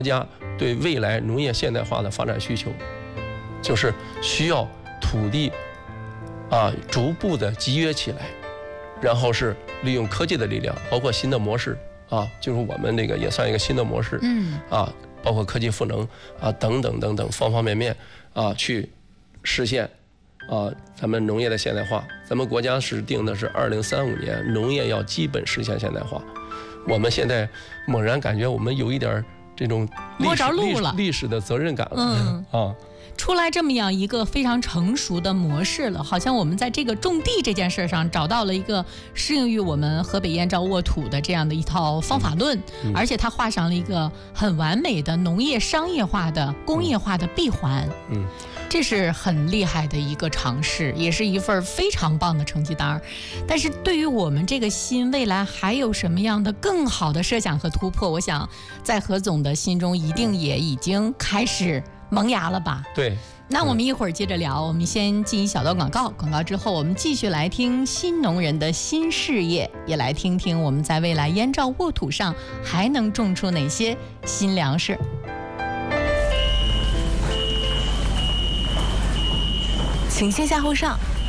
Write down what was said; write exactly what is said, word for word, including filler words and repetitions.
家对未来农业现代化的发展需求，就是需要土地啊逐步的集约起来，然后是利用科技的力量，包括新的模式啊，就是我们这个也算一个新的模式，嗯啊，包括科技赋能啊等等等等方方面面啊去实现啊咱们农业的现代化。咱们国家是定的是二零三五年农业要基本实现现代化。我们现在猛然感觉我们有一点这种摸着路了， 历史的责任感了， 嗯啊， 出来这么样一个非常成熟的模式了，好像我们在这个种地这件事上找到了一个适应于我们河北燕赵沃土的这样的一套方法论，嗯、而且它画上了一个很完美的农业商业化的工业化的闭环，嗯。这是很厉害的一个尝试，也是一份非常棒的成绩单。但是对于我们这个心，未来还有什么样的更好的设想和突破？我想在何总的心中一定也已经开始萌芽了吧？ 对。 那我们一会儿接着聊，我们先进一小段广告，广告之后我们继续来听新农人的新事业，也来听听我们在未来燕赵沃土上还能种出哪些新粮食。 请先下后上，